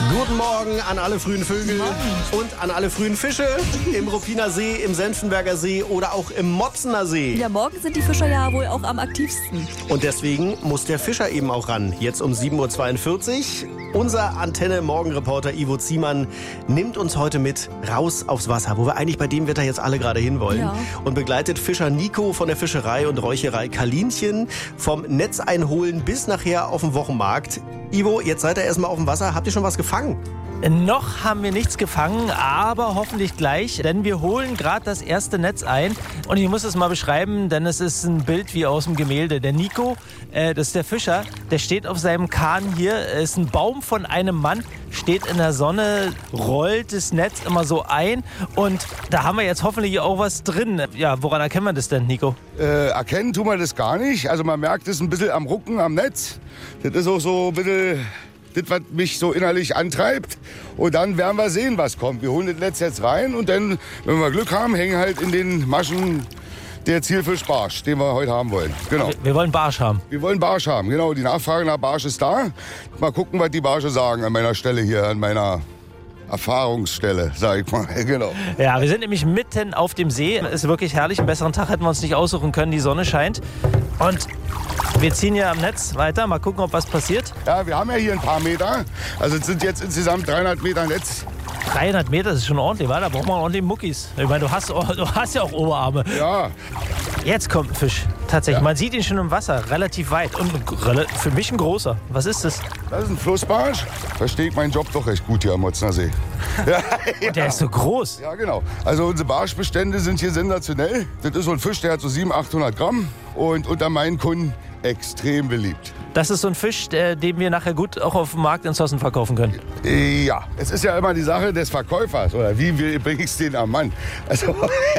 Guten Morgen an alle frühen Vögel und an alle frühen Fische im Ruppiner See, im Senftenberger See oder auch im Motzener See. Ja, morgen sind die Fischer ja wohl auch am aktivsten. Und deswegen muss der Fischer eben auch ran. Jetzt um 7.42 Uhr. Unser Antenne-Morgenreporter Ivo Ziemann nimmt uns heute mit raus aufs Wasser, wo wir eigentlich bei dem Wetter jetzt alle gerade hinwollen. Ja. Und begleitet Fischer Nico von der Fischerei und Räucherei Kalinchen vom Netz einholen bis nachher auf den Wochenmarkt. Ivo, jetzt seid ihr erstmal auf dem Wasser. Habt ihr schon was gefangen? Noch haben wir nichts gefangen, aber hoffentlich gleich, denn wir holen gerade das erste Netz ein. Und ich muss es mal beschreiben, denn es ist ein Bild wie aus dem Gemälde. Der Nico, das ist der Fischer, der steht auf seinem Kahn hier, ist ein Baum von einem Mann, steht in der Sonne, rollt das Netz immer so ein und da haben wir jetzt hoffentlich auch was drin. Ja, woran erkennen wir das denn, Nico? Erkennen tun wir das gar nicht. Also man merkt es ein bisschen am Rucken, am Netz. Das ist auch so ein bisschen das, was mich so innerlich antreibt. Und dann werden wir sehen, was kommt. Wir holen das Netz jetzt rein und dann, wenn wir Glück haben, hängen halt in den Maschen der Zielfisch Barsch, den wir heute haben wollen. Genau. Wir wollen Barsch haben. Wir wollen Barsch haben, genau. Die Nachfrage nach Barsch ist da. Mal gucken, was die Barsche sagen an meiner Stelle hier, an meiner Erfahrungsstelle, sag ich mal. Genau. Ja, wir sind nämlich mitten auf dem See. Es ist wirklich herrlich. Einen besseren Tag hätten wir uns nicht aussuchen können. Die Sonne scheint. Und wir ziehen hier am Netz weiter. Mal gucken, ob was passiert. Ja, wir haben ja hier ein paar Meter. Also es sind jetzt insgesamt 300 Meter Netz. 300 Meter, das ist schon ordentlich, wa? Da braucht man ordentlich Muckis. Ich meine, du hast ja auch Oberarme. Ja, Jetzt kommt ein Fisch. Tatsächlich, Ja. man sieht ihn schon im Wasser, relativ weit. Und für mich ein großer. Was ist das? das ist ein Flussbarsch. Verstehe ich meinen Job doch recht gut hier am Motzener See. Ja, Der ist so groß. ja, genau. Also unsere Barschbestände sind hier sensationell. Das ist so ein Fisch, der hat so 700, 800 Gramm. Und unter meinen Kunden extrem beliebt. Das ist so ein Fisch, den wir nachher gut auch auf dem Markt in Zossen verkaufen können. Ja, es ist ja immer die Sache des Verkäufers. Oder wie bringe ich es den am Mann? Also,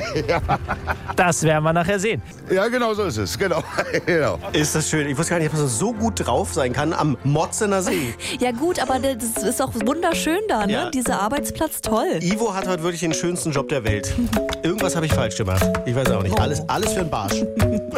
Das werden wir nachher sehen. ja, genau so ist es. Genau. Genau. Ist das schön. Ich wusste gar nicht, dass man so gut drauf sein kann am Motzener See. Ja gut, aber das ist auch wunderschön da, ne? Ja. Dieser Arbeitsplatz, toll. Ivo hat heute wirklich den schönsten Job der Welt. Irgendwas habe ich falsch gemacht. Ich weiß auch nicht. Alles für den Barsch.